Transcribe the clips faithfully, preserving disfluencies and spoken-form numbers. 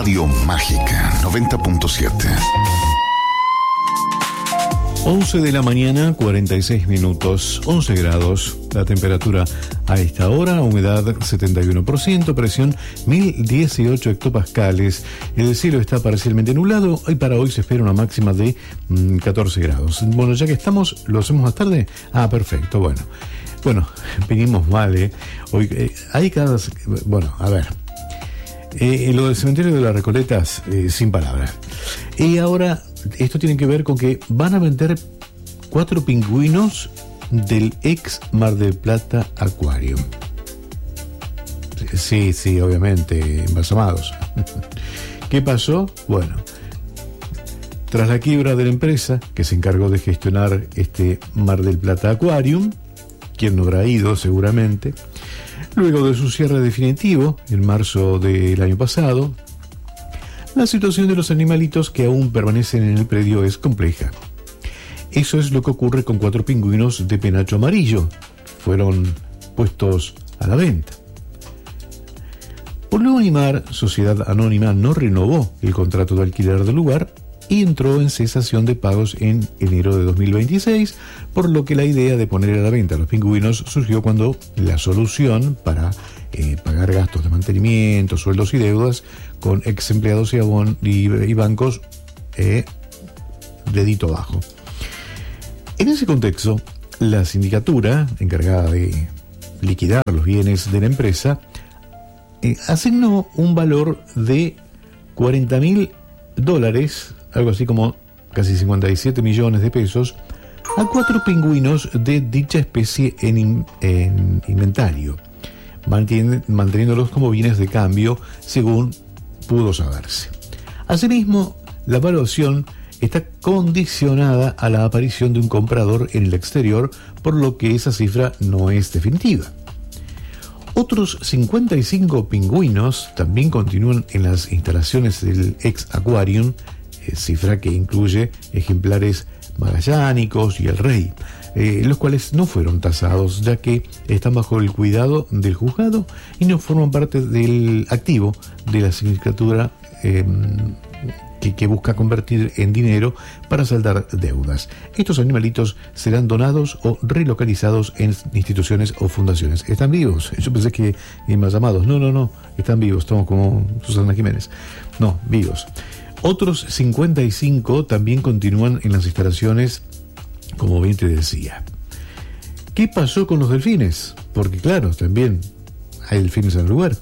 Radio Mágica noventa punto siete. once de la mañana, cuarenta y seis minutos, once grados. La temperatura a esta hora, humedad setenta y uno por ciento, presión mil dieciocho hectopascales. El cielo está parcialmente nublado y para hoy se espera una máxima de mmm, catorce grados. Bueno, ya que estamos, ¿lo hacemos más tarde? Ah, perfecto, bueno. Bueno, venimos mal, ¿eh? Hoy eh, hay cada... Bueno, a ver. Eh, lo del cementerio de las Recoletas, eh, sin palabras. Y ahora... Esto tiene que ver con que van a vender cuatro pingüinos del ex Mar del Plata Aquarium. Sí, sí, obviamente, embalsamados. ¿Qué pasó? Bueno, tras la quiebra de la empresa que se encargó de gestionar este Mar del Plata Aquarium, quien no habrá ido seguramente, luego de su cierre definitivo en marzo del año pasado, la situación de los animalitos que aún permanecen en el predio es compleja. Eso es lo que ocurre con cuatro pingüinos de penacho amarillo. Fueron puestos a la venta. Por lo Unimar, Sociedad Anónima no renovó el contrato de alquiler del lugar y entró en cesación de pagos en enero de dos mil veintiséis, por lo que la idea de poner a la venta a los pingüinos surgió cuando la solución para eh, pagar gastos de mantenimiento, sueldos y deudas con ex empleados y, abon- y, y bancos eh, dedito abajo. En ese contexto, la sindicatura encargada de liquidar los bienes de la empresa eh, asignó un valor de cuarenta mil dólares, algo así como casi cincuenta y siete millones de pesos, a cuatro pingüinos de dicha especie en, in, en inventario, mantien, manteniéndolos como bienes de cambio según pudo saberse. Asimismo, la evaluación está condicionada a la aparición de un comprador en el exterior, por lo que esa cifra no es definitiva. Otros cincuenta y cinco pingüinos también continúan en las instalaciones del ex Aquarium, eh, cifra que incluye ejemplares magallánicos y el rey, eh, los cuales no fueron tasados, ya que están bajo el cuidado del juzgado y no forman parte del activo de la sindicatura eh, que, que busca convertir en dinero para saldar deudas. Estos animalitos serán donados o relocalizados en instituciones o fundaciones. ¿Están vivos? Yo pensé que más llamados. No, no, no. Están vivos. Estamos como Susana Jiménez. No, vivos. Otros cincuenta y cinco también continúan en las instalaciones, como bien te decía. ¿Qué pasó con los delfines? Porque claro, también hay delfines en el lugar.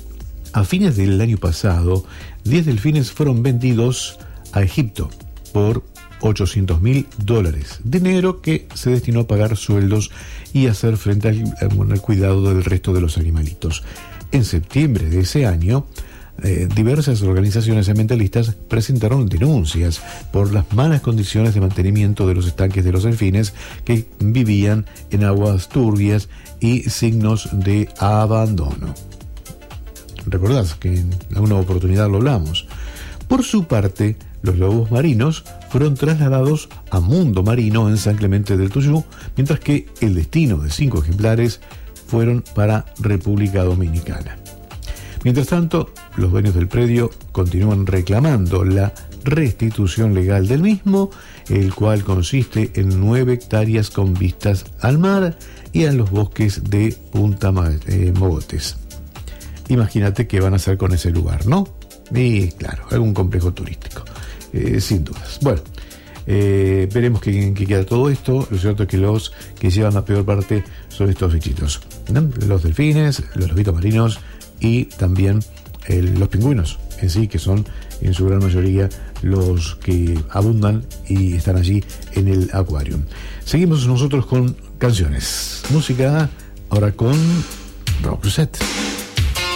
A fines del año pasado, diez delfines fueron vendidos a Egipto por ochocientos mil dólares, dinero que se destinó a pagar sueldos y hacer frente al, bueno, al cuidado del resto de los animalitos. En septiembre de ese año, eh, diversas organizaciones ambientalistas presentaron denuncias por las malas condiciones de mantenimiento de los estanques de los delfines que vivían en aguas turbias y signos de abandono. Recordás que en alguna oportunidad lo hablamos. Por su parte, los lobos marinos fueron trasladados a Mundo Marino en San Clemente del Tuyú, mientras que el destino de cinco ejemplares fueron para República Dominicana. Mientras tanto, los dueños del predio continúan reclamando la restitución legal del mismo, el cual consiste en nueve hectáreas con vistas al mar y a los bosques de Punta eh, Mogotes. Imagínate qué van a hacer con ese lugar, ¿no? Y claro, algún complejo turístico, eh, sin dudas. Bueno, eh, veremos qué, qué queda todo esto. Lo cierto es que los que llevan la peor parte son estos bichitos, ¿no? Los delfines, los lobitos marinos y también el, los pingüinos en sí, que son en su gran mayoría los que abundan y están allí en el Aquarium. Seguimos nosotros con canciones, música, ahora con Roxette.